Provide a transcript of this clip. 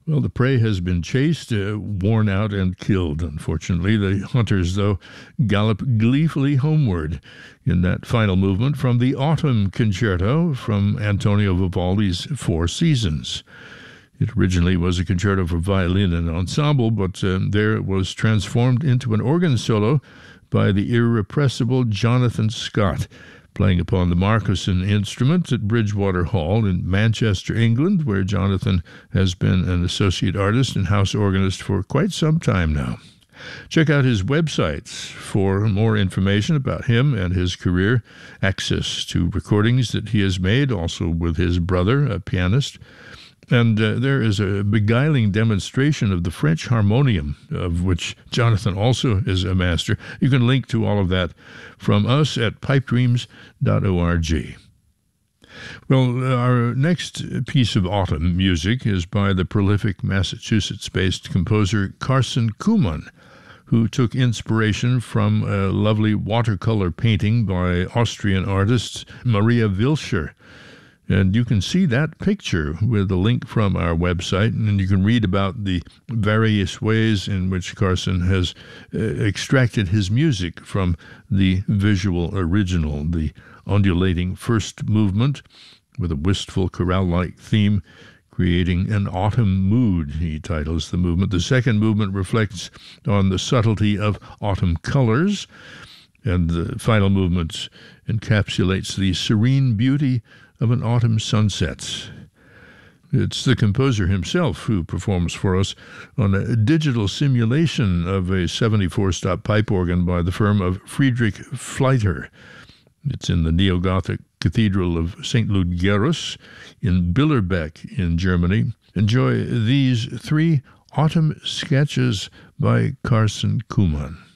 Well, the prey has been chased, worn out, and killed. Unfortunately, the hunters, though, gallop gleefully homeward in that final movement from the Autumn Concerto from Antonio Vivaldi's Four Seasons. It originally was a concerto for violin and ensemble, but there it was transformed into an organ solo by the irrepressible Jonathan Scott, playing upon the Marcusson instrument at Bridgewater Hall in Manchester, England, where Jonathan has been an associate artist and house organist for quite some time now. Check out his websites for more information about him and his career, access to recordings that he has made, also with his brother, a pianist. And there is a beguiling demonstration of the French harmonium, of which Jonathan also is a master. You can link to all of that from us at pipedreams.org. Well, our next piece of autumn music is by the prolific Massachusetts-based composer Carson Kuhlmann, who took inspiration from a lovely watercolor painting by Austrian artist Maria Wilscher. And you can see that picture with a link from our website, and you can read about the various ways in which Carson has extracted his music from the visual original, the undulating first movement with a wistful chorale-like theme, creating an autumn mood, he titles the movement. The second movement reflects on the subtlety of autumn colors, and the final movement encapsulates the serene beauty of an autumn sunset. It's the composer himself who performs for us on a digital simulation of a 74-stop pipe organ by the firm of Friedrich Fleiter. It's in the neo-Gothic Cathedral of St. Ludgerus in Billerbeck in Germany. Enjoy these three autumn sketches by Carson Kuhlmann.